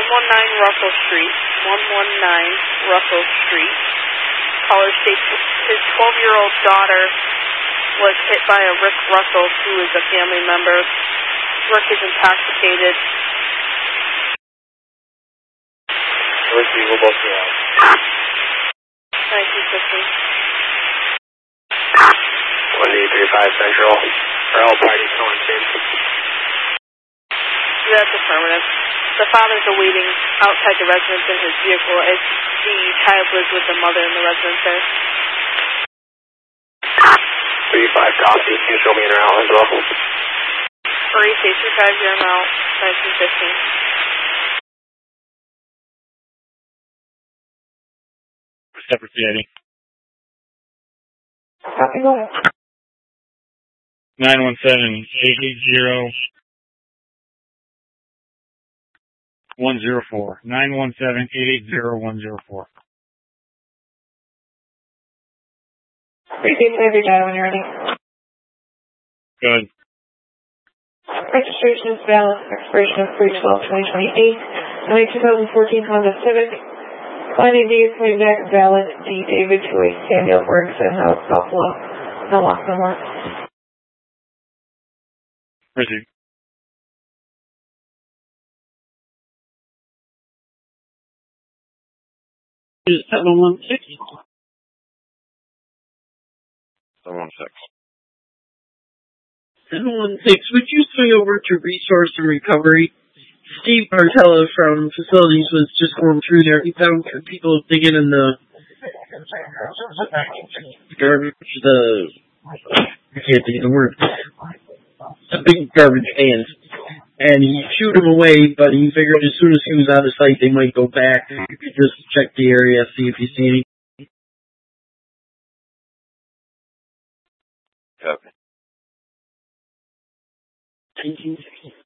Russell Street. 119 Russell Street. Caller states his 12-year-old daughter was hit by a Rick Russell, who is a family member. Rick is intoxicated. Receivable throughout. 1950. 1835 Central. For all parties calling in. That's affirmative. The father's awaiting outside the residence in his vehicle as the child lives with the mother in the residence there. 35 copy. Can you show me in or out as well? Marie, say 350 out, 1915. Reciprocating. Copy, go ahead. 917-880-104. 917-880-104. Repeat every data when you're ready. Good. Registration is valid. Expiration of 3/12/2028. And a 2014 Honda Civic. Finding D is coming back valid. D. David to a Samuel Bergson House, Buffalo. No loss, no more. Proceed. Is 716. 716. 716, would you swing over to Resource and Recovery? Steve Martella from Facilities was just going through there. He found people digging in the garbage, I can't think of the word, the big garbage cans. And he shooed them away, but he figured as soon as he was out of sight, they might go back. You could just check the area, see if you see any. Copy. 1960.